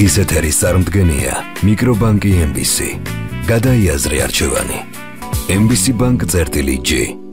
დღის ეთერის წარმდგენია მიკრობანკი MBC. გადაიაზრე არჩევანი. MBC Bank წერტილი G.